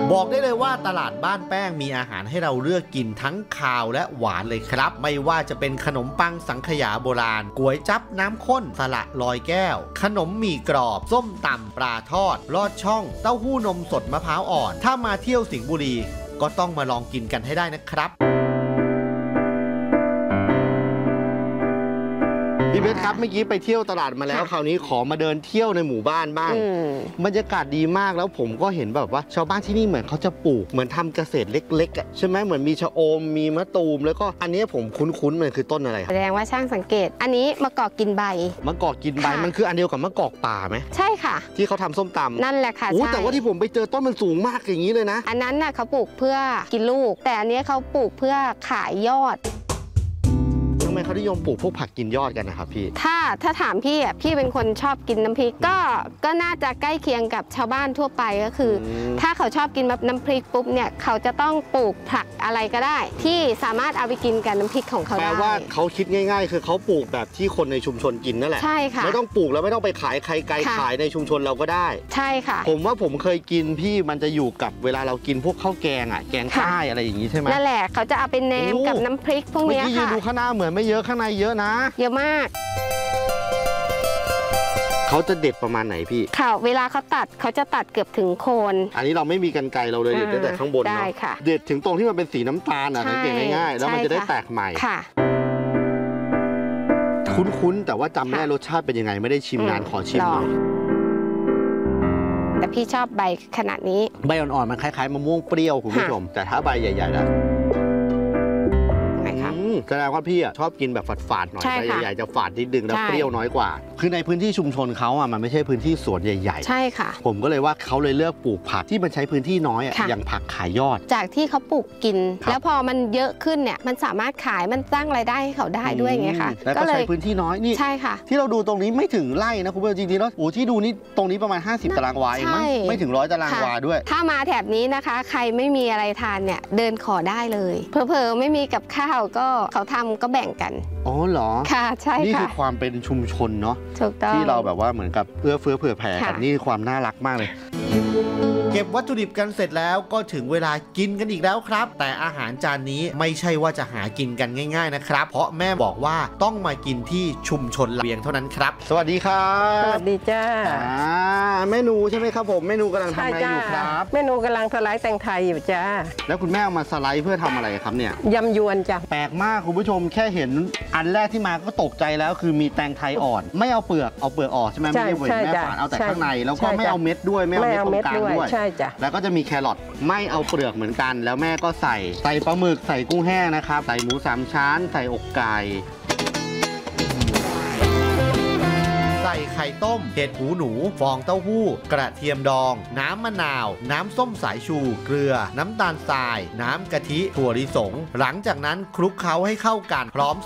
บอกได้เลยว่าตลาดบ้านแป้งมีอาหารให้เราเลือกกินทั้งคาวและหวานเลยครับไม่ว่าจะเป็นขนมปังสังขยาโบราณก๋วยจั๊บน้ำข้นสละลอยแก้วขนมหมี่กรอบส้มตำปลาทอดลอดช่องเต้าหู้นมสดมะพร้าวอ่อนถ้ามาเที่ยวสิงห์บุรีก็ต้องมาลองกินกันให้ได้นะครับพี่เบสครับเมื่อกี้ไปเที่ยวตลาดมาแล้วคราวนี้ขอมาเดินเที่ยวในหมู่บ้านบ้างบรรยากาศดีมากแล้วผมก็เห็นแบบว่าชาวบ้านที่นี่เหมือนเขาจะปลูกเหมือนทำเกษตรเล็กๆอ่ะใช่ไหมเหมือนมีชะอมมีมะตูมแล้วก็อันนี้ผมคุ้นๆมันคือต้นอะไรครับแสดงว่าช่างสังเกตอันนี้มะกอกกินใบมะกอกกินใบมันคืออันเดียวกับมะกอกป่าไหมใช่ค่ะที่เขาทำส้มตำนั่นแหละค่ะแต่ว่าที่ผมไปเจอต้นมันสูงมากอย่างนี้เลยนะอันนั้นน่ะเขาปลูกเพื่อกินลูกแต่อันนี้เขาปลูกเพื่อขายยอดทำไมเขานิยมปลูกพวกผักกินยอดกันนะครับพี่ถ้าถามพี่อ่ะพี่เป็นคนชอบกินน้ำพริกก็น่าจะใกล้เคียงกับชาวบ้านทั่วไปก็คือถ้าเขาชอบกินแบบน้ำพริกปุ๊บเนี่ยเขาจะต้องปลูกผักอะไรก็ได้ที่สามารถเอาไปกินกับน้ำพริกของเขาได้แปลว่าเขาคิดง่ายๆคือเขาปลูกแบบที่คนในชุมชนกินนั่นแหละใช่ค่ะไม่ต้องปลูกแล้วไม่ต้องไปขายใครไกลขายในชุมชนเราก็ได้ใช่ค่ะผมว่าผมเคยกินพี่มันจะอยู่กับเวลาเรากินพวกข้าวแกงอ่ะแกงใต้อะไรอย่างนี้ใช่ไหมนั่นแหละเขาจะเอาไปแนมกับน้ำพริกพวกนี้ค่ะเมื่อกี้ยืนดูข้างหน้าเหมือนไม่เยอะข้างในเยอะนะเยอะมากเขาจะเด็ดประมาณไหนพี่ค่ะเวลาเขาตัดเขาจะตัดเกือบถึงโคนอันนี้เราไม่มีกรรไกรเราเลยเด็ดแต่ข้างบนเนาะเด็ดถึงตรงที่มันเป็นสีน้ำตาลอ่ะสังเกตง่ายๆแล้วมันจะได้แตกใหม่ค่ะคุ้นๆแต่ว่าจำไม่ได้รสชาติเป็นยังไงไม่ได้ชิมนานขอชิมหน่อยแต่พี่ชอบใบขนาดนี้ใบอ่อนๆมันคล้ายๆมะม่วงเปรี้ยวคุณผู้ชมแต่ถ้าใบใหญ่ๆแล้วแสดงว่าพี่ชอบกินแบบฝาดๆหน่อยใบใหญ่ๆจะฝาดนิดนึงแล้วเปรี้ยวน้อยกว่าคือในพื้นที่ชุมชนเขามันไม่ใช่พื้นที่สวนใหญ่ๆใช่ค่ะผมก็เลยว่าเขาเลยเลือกปลูกผักที่มันใช้พื้นที่น้อยอย่างผักขายยอดจากที่เขาปลูกกินแล้วพอมันเยอะขึ้นเนี่ยมันสามารถขายมันสร้างรายได้ให้เขาได้ด้วยไงคะแล้วก็ใช้พื้นที่น้อยนี่ใช่ค่ะที่เราดูตรงนี้ไม่ถึงไร่นะคุณผู้ชมจริงๆแล้วที่ดูนี่ตรงนี้ประมาณ50 ตารางวาเองมั้งไม่ถึง100 ตารางวาด้วยถ้ามาแถบนี้นะคะใครไม่มีอะไรทานเนี่ยเดินขอได้เลยเผลอๆไม่มีกับข้าวก็เขาทำก็แบ่งกันอ๋อเหรอค่ะใช่ค่ะนี่คือความเป็นชุมชนเนาะถูกต้องที่เราแบบว่าเหมือนกับเอื้อเฟื้อเผื่อแผ่กันนี่ความน่ารักมากเลยเก็บวัตถุดิบกันเสร็จแล้วก็ถึงเวลากินกันอีกแล้วครับแต่อาหารจานนี้ไม่ใช่ว่าจะหากินกันง่ายๆนะครับเพราะแม่บอกว่าต้องมากินที่ชุมชนระเบียงเท่านั้นครับสวัสดีครับสวัสดีจ้าเมนูใช่ไหมครับผมเมนูกำลังทำอะไรอยู่ครับเมนูกำลังสไลด์แตงไทยอยู่จ้าแล้วคุณแม่เอามาสไลด์เพื่อทำอะไรครับเนี่ยยำยวนจ้ะแปลกมากคุณผู้ชมแค่เห็นอันแรกที่มาก็ตกใจแล้วคือมีแตงไทยอ่อนไม่เอาเปลือกเอาเปลือกออกใช่ไหมไม่ได้เวทแม่ฝานเอาแต่ข้างในแล้วก็ไม่เอาเม็ดด้วยไม่เอาเม็ดตรงกลางด้วยใช่จ้ะแล้วก็จะมีแครอทไม่เอาเปลือกเหมือนกันแล้วแม่ก็ใส่ปลาหมึกใส่กุ้งแห้งนะครับใส่หมู3 ชั้นใส่อกไก่ใส่ไข่ต้มเห็ดหูหนูฟองเต้าหู้กระเทียมดองน้ำมะนาวน้ำส้มสายชูเกลือน้ำตาลทรายน้ำกะทิถั่วลิสงหลังจากนั้นคลุกเคล้าให้เข้ากันพร้อม